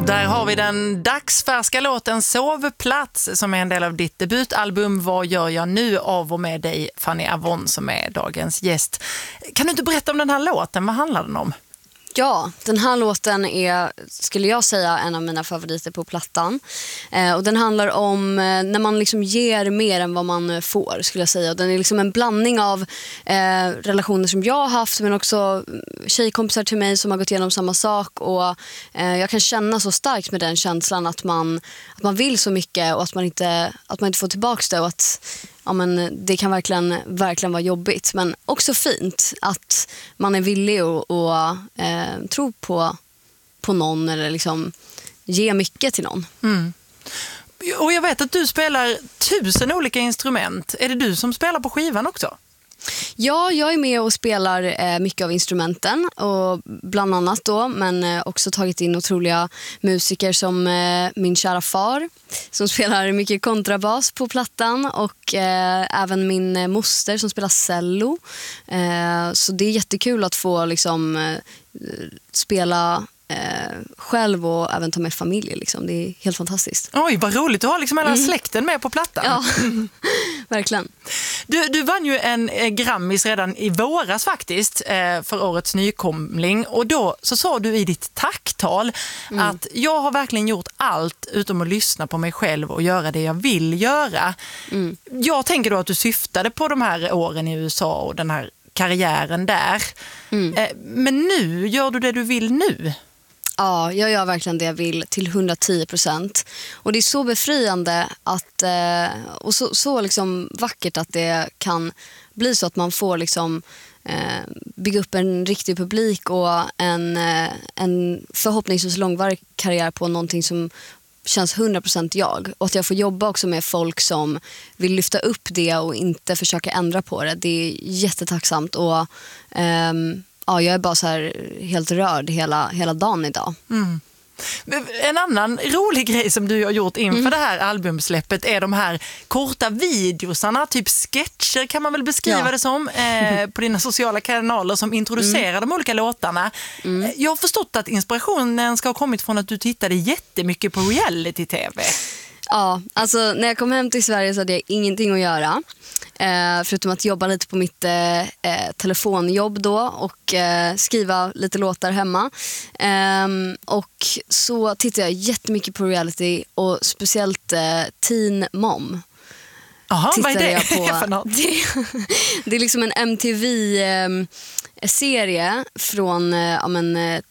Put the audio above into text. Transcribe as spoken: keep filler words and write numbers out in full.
Där har vi den dagsfärska låten Sovplats som är en del av ditt debutalbum Vad gör jag nu av och med dig Fanny Avon som är dagens gäst. Kan du inte berätta om den här låten? Vad handlar den om? Ja, den här låten är, skulle jag säga, en av mina favoriter på plattan. Eh, och den handlar om eh, när man liksom ger mer än vad man får, skulle jag säga. Och den är liksom en blandning av eh, relationer som jag har haft, men också tjejkompisar till mig som har gått igenom samma sak. Och eh, jag kan känna så starkt med den känslan att man, att man vill så mycket och att man inte, att man inte får tillbaka det. Och att ja, men det kan verkligen, verkligen vara jobbigt. Men också fint att man är villig och, och eh, tro på, på någon eller liksom ge mycket till någon. Mm. Och jag vet att du spelar tusen olika instrument. Är det du som spelar på skivan också? Ja, jag är med och spelar eh, mycket av instrumenten och bland annat då, men eh, också tagit in otroliga musiker som eh, min kära far som spelar mycket kontrabas på plattan och eh, även min eh, moster som spelar cello. Eh, så det är jättekul att få liksom eh, spela Eh, själv och även ta med familj liksom. Det är helt fantastiskt. Oj, vad roligt. Du har liksom hela mm. släkten med på plattan. Ja, verkligen. Du, du vann ju en eh, Grammis redan i våras faktiskt eh, för årets nykomling och då så sa du i ditt tacktal mm. att jag har verkligen gjort allt utom att lyssna på mig själv och göra det jag vill göra. Mm. Jag tänker då att du syftade på de här åren i U S A och den här karriären där. Mm. Eh, men nu, gör du det du vill nu? Ja, jag gör verkligen det jag vill till hundratio procent. Och det är så befriande att, eh, och så, så liksom vackert att det kan bli så att man får liksom, eh, bygga upp en riktig publik och en, eh, en förhoppningsvis långvarig karriär på någonting som känns hundra procent jag. Och att jag får jobba också med folk som vill lyfta upp det och inte försöka ändra på det. Det är jättetacksamt och ehm, ja, jag är bara så här helt rörd hela, hela dagen idag. Mm. En annan rolig grej som du har gjort inför mm. det här albumsläppet är de här korta videosarna, typ sketcher kan man väl beskriva ja. det som, eh, på dina sociala kanaler som introducerar mm. de olika låtarna. Mm. Jag har förstått att inspirationen ska ha kommit från att du tittade jättemycket på reality-tv. Ja, alltså när jag kom hem till Sverige så hade jag ingenting att göra. Eh, förutom att jobba lite på mitt eh, telefonjobb då och eh, skriva lite låtar hemma. Eh, och så tittade jag jättemycket på reality och speciellt eh, Teen Mom. Jaha, vad är det? Jag på. för något? Det, det är liksom en M T V-serie från ja, men,